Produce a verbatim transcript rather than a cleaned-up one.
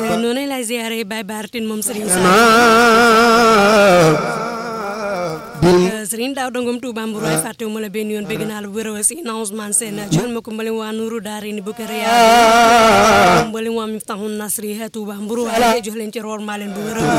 noonu lay ziaré Baye Bartine moom Serigne Sall Serigne Daw dongom Touba Mbour way fàttewu ma la benn yoon bëgg naa la wér aussi na Ousmane Sène jox ma ko mbali waa Nourou Darini bu kër yaa mbali waa Miftahun Nasri Touba Mbour waaye jox leen ci roor maa leen bu wér